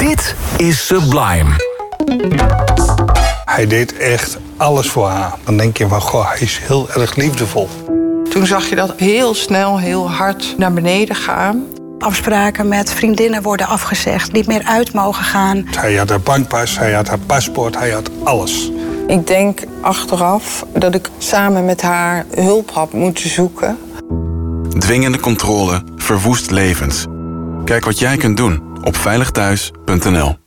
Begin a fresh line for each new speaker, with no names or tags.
Dit is Sublime.
Hij deed echt alles voor haar. Dan denk je van, goh, hij is heel erg liefdevol.
Toen zag je dat heel snel, heel hard naar beneden gaan.
Afspraken met vriendinnen worden afgezegd, niet meer uit mogen gaan.
Hij had haar bankpas, hij had haar paspoort, hij had alles.
Ik denk achteraf dat ik samen met haar hulp had moeten zoeken.
Dwingende controle verwoest levens. Kijk wat jij kunt doen op veiligthuis.nl.